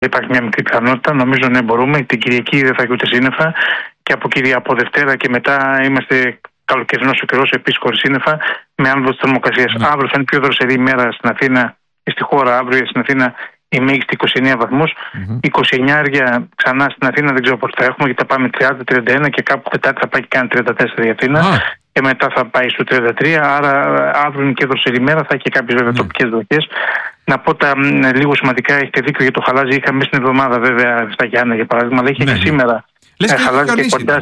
Υπάρχει μια μικρή πιθανότητα, νομίζω ναι μπορούμε. Την Κυριακή δεν θα έχει ούτε σύννεφα και από Δευτέρα και μετά είμαστε καλοκαιρινός ο καιρός, επίσης χωρίς σύννεφα, με άνοδο της θερμοκρασίας. Αύριο θα είναι πιο δροσερή ημέρα στην Αθήνα και στη χώρα. Αύριο στην Αθήνα η μέγιστη 29 βαθμούς. 29 ξανά στην Αθήνα δεν ξέρω πώς θα έχουμε, γιατί θα πάμε 30-31 και κάπου Τετάρτη θα πάει και κάνει 34 η Αθήνα. Και μετά θα πάει στο 33. Άρα αύριο είναι και δροσερή ημέρα, θα έχει και κάποιες βέβαια τοπικές βροχές. Να πω τα λίγο σημαντικά, έχετε δίκιο για το χαλάζι. Είχαμε στην εβδομάδα βέβαια στα Γιάννα για παράδειγμα, αλλά είχε και σήμερα. Χαλάζει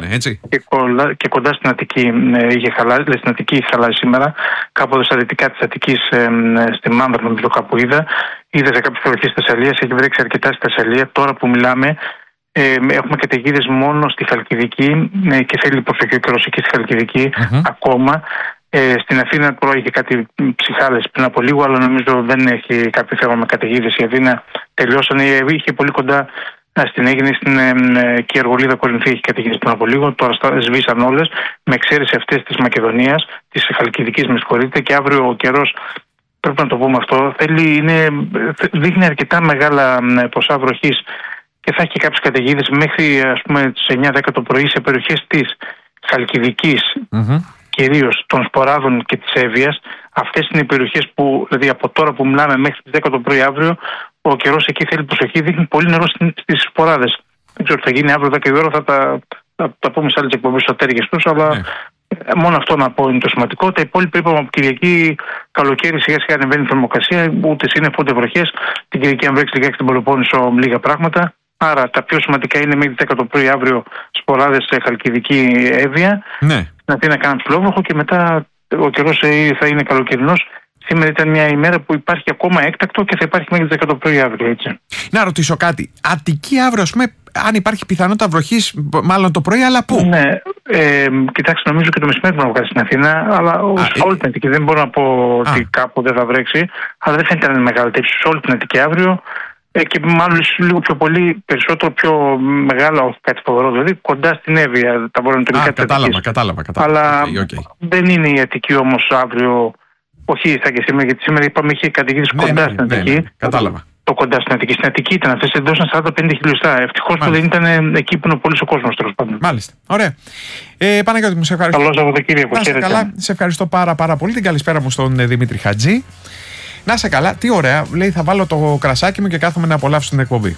και κοντά στην Αττική είχε χαλάσει. Στην Αττική είχε χαλάσει σήμερα. Κάπου στα δυτικά της Αττικής, στη Μάνδρα, νομίζω κάπου είδα. Είδα σε κάποιες περιοχές της Θεσσαλίας, έχει βρέξει αρκετά στη Θεσσαλία. Τώρα που μιλάμε, έχουμε καταιγίδες μόνο στη Χαλκιδική και θέλει προσοχή ο καιρός εκεί στη Χαλκιδική ακόμα. Στην Αθήνα τώρα είχε κάτι ψυχάλες πριν από λίγο, αλλά νομίζω δεν έχει κάποιο θέμα με καταιγίδες. Η Αθήνα τελειώσανε, είχε πολύ κοντά στην Αίγινη, στην και η Αργολίδα Κορινθή έχει καταιγίδες πριν από λίγο. Τώρα σβήσαν όλες, με εξαίρεση αυτές της Μακεδονίας, της Χαλκιδικής, με συγχωρείτε. Και αύριο ο καιρός, πρέπει να το πούμε αυτό, δείχνει αρκετά μεγάλα ποσά βροχής και θα έχει και κάποιες καταιγίδες μέχρι ας πούμε τις 9-10 το πρωί σε περιοχές της Χαλκιδικής. Κυρίως των Σποράδων και της Εύβοιας. Αυτές είναι οι περιοχές που, δηλαδή από τώρα που μιλάμε μέχρι τις 10 το πρωί αύριο, ο καιρός εκεί θέλει προσοχή, δείχνει πολύ νερό στις Σποράδες. Δεν ξέρω τι θα γίνει αύριο 10 η ώρα, θα τα πούμε σε άλλες εκπομπές στο τέργες τους, αλλά μόνο αυτό να πω είναι το σημαντικό. Τα υπόλοιπα είπαμε από Κυριακή, καλοκαίρι σιγά σιγά ανεβαίνει η θερμοκρασία, ούτε σύννεφο ούτε βροχές. Την Κυριακή αν βρέξει λιγάκι στην Πελοπόννησο λίγα πράγματα. Άρα τα πιο σημαντικά είναι μέχρι 10 το πρωί αύριο Σποράδες, Χαλκιδική, Εύβοια. Στην Αθήνα κάναμε ψηλόβροχο και μετά ο καιρός θα είναι καλοκαιρινός. Σήμερα ήταν μια ημέρα που υπάρχει ακόμα έκτακτο και θα υπάρχει μέχρι 10 το πρωί αύριο, έτσι. Να ρωτήσω κάτι. Αττική αύριο, ας πούμε, αν υπάρχει πιθανότητα βροχής, μάλλον το πρωί, αλλά πού? Ναι, κοιτάξτε, νομίζω και το μεσημέρι θα βγάλει στην Αθήνα, αλλά όλη την Αττική. Δεν μπορώ να πω ότι κάπου δεν θα βρέξει, αλλά δεν φαίνεται να είναι μεγάλη τύψη σε όλη την Αττική αύριο. Και μάλλον λίγο πιο πολύ, περισσότερο πιο μεγάλα, όχι κάτι φοβερό, δηλαδή κοντά στην Εύβοια, τα βορειοανατολικά της Αττικής. Κατάλαβα. Αλλά δεν είναι η Αττική όμως αύριο, όχι θα και σήμερα, γιατί σήμερα είπαμε είχε καταιγίδες κοντά στην Αττική. Κατάλαβα. Το κοντά στην Αττική. Στην Αττική ήταν αυτές, εντός 40-50 χιλιοστά. Ευτυχώς που δεν ήταν εκεί που είναι πολύς ο κόσμος, τέλος πάντων. Μάλιστα. Ωραία. Παναγιώτη μου, σε ευχαριστώ. Καλό Σαββατοκύριακο. Καλά, σε ευχαριστώ πάρα πολύ. Την καλησπέρα μου στον Δημήτρη Χατζή. Να σε καλά, τι ωραία. Λέει, θα βάλω το κρασάκι μου και κάθομαι να απολαύσω την εκπομπή.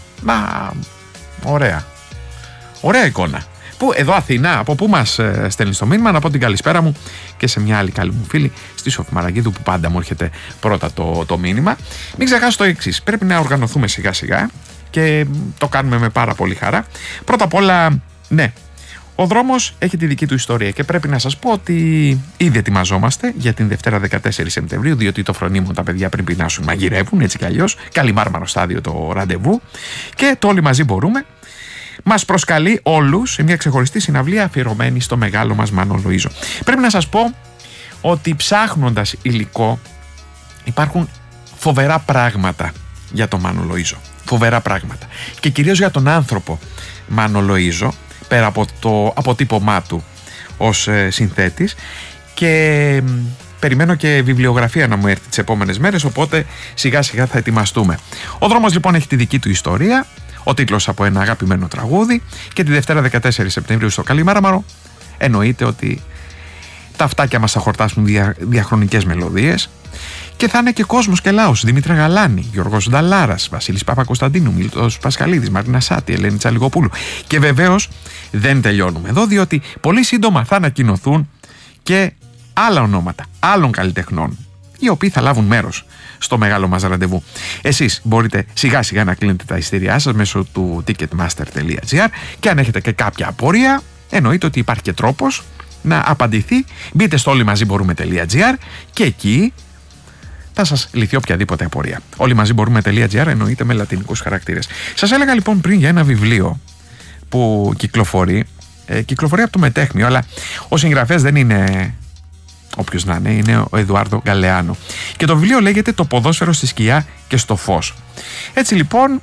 Ωραία. Ωραία εικόνα. Εδώ Αθήνα, από πού μας στέλνει το μήνυμα? Να πω την καλησπέρα μου και σε μια άλλη καλή μου φίλη, στη Σοφή Μαραγκίδου, που πάντα μου έρχεται πρώτα το μήνυμα. Μην ξεχάσω το εξής. Πρέπει να οργανωθούμε σιγά σιγά και το κάνουμε με πάρα πολύ χαρά. Πρώτα απ' όλα, ναι. Ο δρόμος έχει τη δική του ιστορία και πρέπει να σας πω ότι ήδη ετοιμαζόμαστε για την Δευτέρα 14 Σεπτεμβρίου, διότι το φρονίμων τα παιδιά πριν πεινάσουν μαγειρεύουν, έτσι κι αλλιώς. Καλιμάρμαρο στάδιο το ραντεβού και το όλοι μαζί μπορούμε. Μας προσκαλεί όλους σε μια ξεχωριστή συναυλία αφιερωμένη στο μεγάλο μας Μάνο Λοΐζο. Πρέπει να σας πω ότι ψάχνοντας υλικό υπάρχουν φοβερά πράγματα για τον Μάνο Λοΐζο. Φοβερά πράγματα. Και κυρίως για τον άνθρωπο Μάνο Λοΐζο, πέρα από το αποτύπωμά του ως συνθέτης, και περιμένω και βιβλιογραφία να μου έρθει τις επόμενες μέρες, οπότε σιγά σιγά θα ετοιμαστούμε. Ο δρόμος λοιπόν έχει τη δική του ιστορία, ο τίτλος από ένα αγαπημένο τραγούδι, και τη Δευτέρα 14 Σεπτεμβρίου στο Καλιμάρμαρο εννοείται ότι τα αυτάκια μας θα χορτάσουν διαχρονικές μελωδίες και θα είναι και κόσμος και λαός. Δημήτρη Γαλάνη, Γιώργος Νταλάρας, Βασίλης Παπακοσταντίνου, Μίλτος Πασχαλίδης, Μαρίνα Σάτη, Ελένη Τσαλιγοπούλου. Και βεβαίως δεν τελειώνουμε εδώ, διότι πολύ σύντομα θα ανακοινωθούν και άλλα ονόματα άλλων καλλιτεχνών, οι οποίοι θα λάβουν μέρος στο μεγάλο μας ραντεβού. Εσείς μπορείτε σιγά σιγά να κλείνετε τα εισιτήριά σας μέσω του ticketmaster.gr και αν έχετε και κάποια απορία, εννοείται ότι υπάρχει και τρόπος να απαντηθεί. Μπείτε στο όλοιμαζιμπορούμε.gr και εκεί θα σας λυθεί οποιαδήποτε απορία. όλοιμαζιμπορούμε.gr εννοείται με λατινικούς χαρακτήρες. Σας έλεγα λοιπόν πριν για ένα βιβλίο που κυκλοφορεί από το Μετέχμιο, αλλά ο συγγραφέας δεν είναι όποιος να είναι ο Εδουάρδο Γκαλεάνο. Και το βιβλίο λέγεται «Το ποδόσφαιρο στη σκιά και στο φως». Έτσι λοιπόν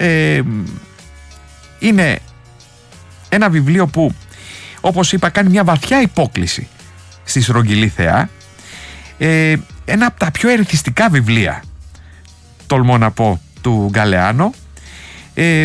είναι ένα βιβλίο που, όπως είπα, κάνει μια βαθιά υπόκλιση στη στρογγυλή θεά. Ένα από τα πιο ερεθιστικά βιβλία, τολμώ να πω, του Γκαλεάνο.